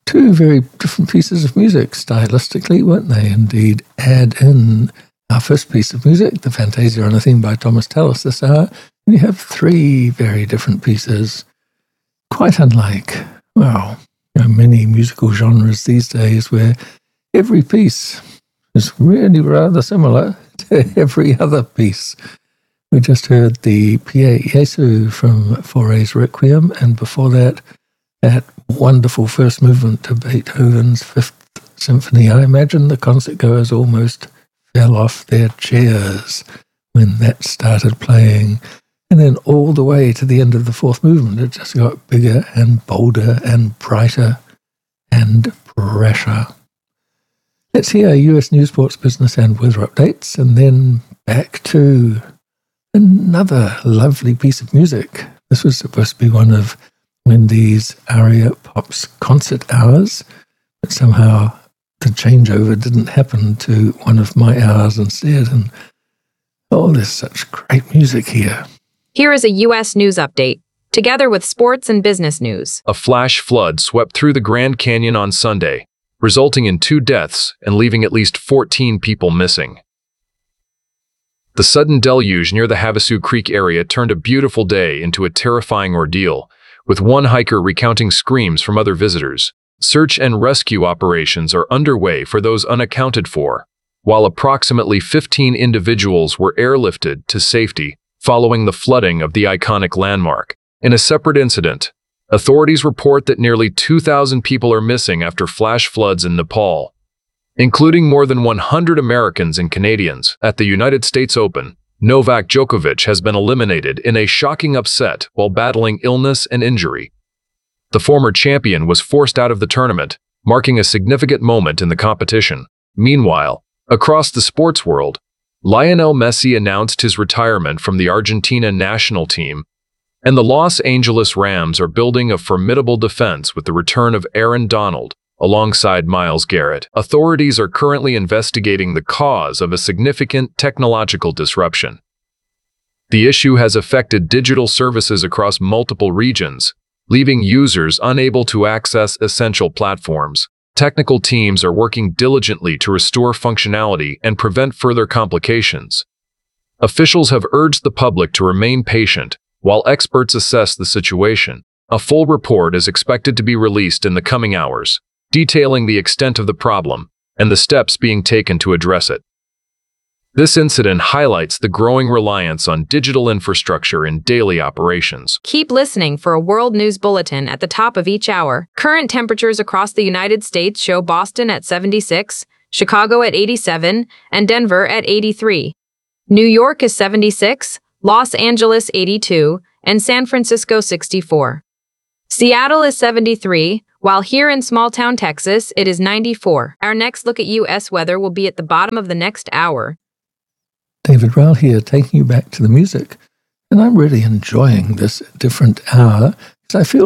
Two very different pieces of music, stylistically, weren't they? Indeed, add in our first piece of music, the Fantasia on a Theme by Thomas Tallis this hour, and you have three very different pieces, quite unlike, well, many musical genres these days where every piece is really rather similar to every other piece. We just heard the Pie Jesu from Fauré's Requiem, and before that wonderful first movement to Beethoven's Fifth Symphony. I imagine the concertgoers almost fell off their chairs when that started playing. And then all the way to the end of the fourth movement, it just got bigger and bolder and brighter and pressure. Let's hear US news, sports, business and weather updates, and then back to another lovely piece of music. This was supposed to be one of Wendy's Aria Pop's concert hours, but somehow the changeover didn't happen to one of my hours instead. And there's such great music here. Here is a U.S. news update, together with sports and business news. A flash flood swept through the Grand Canyon on Sunday, resulting in 2 deaths and leaving at least 14 people missing. The sudden deluge near the Havasu Creek area turned a beautiful day into a terrifying ordeal, with one hiker recounting screams from other visitors. Search and rescue operations are underway for those unaccounted for, while approximately 15 individuals were airlifted to safety following the flooding of the iconic landmark. In a separate incident, authorities report that nearly 2,000 people are missing after flash floods in Nepal, including more than 100 Americans and Canadians. At the United States Open, Novak Djokovic has been eliminated in a shocking upset while battling illness and injury. The former champion was forced out of the tournament, marking a significant moment in the competition. Meanwhile, across the sports world, Lionel Messi announced his retirement from the Argentina national team, and the Los Angeles Rams are building a formidable defense with the return of Aaron Donald alongside Myles Garrett. Authorities are currently investigating the cause of a significant technological disruption. The issue has affected digital services across multiple regions, leaving users unable to access essential platforms. Technical teams are working diligently to restore functionality and prevent further complications. Officials have urged the public to remain patient while experts assess the situation. A full report is expected to be released in the coming hours, detailing the extent of the problem and the steps being taken to address it. This incident highlights the growing reliance on digital infrastructure in daily operations. Keep listening for a world news bulletin at the top of each hour. Current temperatures across the United States show Boston at 76, Chicago at 87, and Denver at 83. New York is 76, Los Angeles 82, and San Francisco 64. Seattle is 73, while here in small-town Texas, it is 94. Our next look at U.S. weather will be at the bottom of the next hour. David Rowell here, taking you back to the music. And I'm really enjoying this different hour, because I feel